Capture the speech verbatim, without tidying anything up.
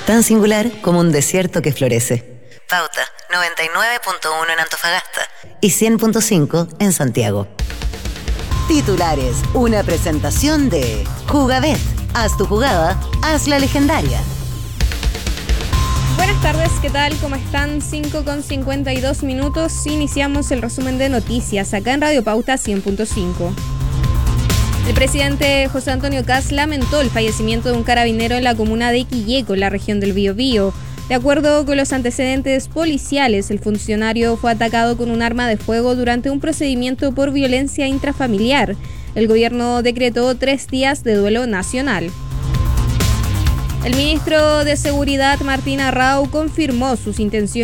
tan singular como un desierto que florece. Pauta noventa y nueve punto uno en Antofagasta y cien punto cinco en Santiago. Titulares, una presentación de Jugabet. Haz tu jugada, haz la legendaria. Buenas tardes, ¿qué tal? ¿Cómo están? cinco con cincuenta y dos minutos. Iniciamos el resumen de noticias acá en Radio Pauta cien punto cinco. El presidente José Antonio Kast lamentó el fallecimiento de un carabinero en la comuna de Quilleco, en la región del Biobío. De acuerdo con los antecedentes policiales, el funcionario fue atacado con un arma de fuego durante un procedimiento por violencia intrafamiliar. El gobierno decretó tres días de duelo nacional. El ministro de Seguridad, Martín Arrau, confirmó sus intenciones